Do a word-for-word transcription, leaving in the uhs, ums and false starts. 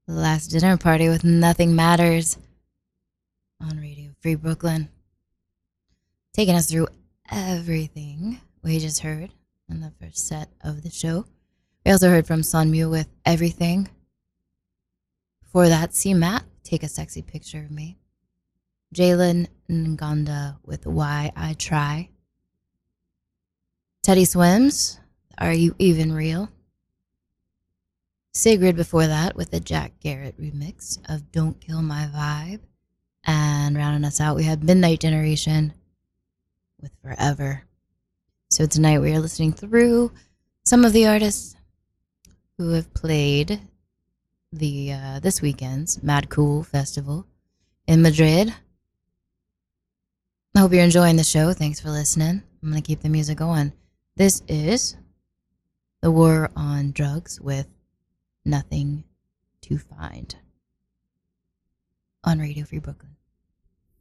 The last dinner party with Nothing Matters on Radio Free Brooklyn. Taking us through everything we just heard in the first set of the show. We also heard from Sun Mu with Everything. Before that, see Matt, Take a Sexy Picture of Me. Jalen Nganda with Why I Try. Teddy Swims, Are You Even Real? Sigrid before that with the Jack Garrett remix of Don't Kill My Vibe. And rounding us out, we had Midnight Generation with Forever. So tonight we are listening through some of the artists who have played the uh, this weekend's Mad Cool Festival in Madrid. I hope you're enjoying the show. Thanks for listening. I'm going to keep the music going. This is The War on Drugs with Nothing to Find on Radio Free Brooklyn.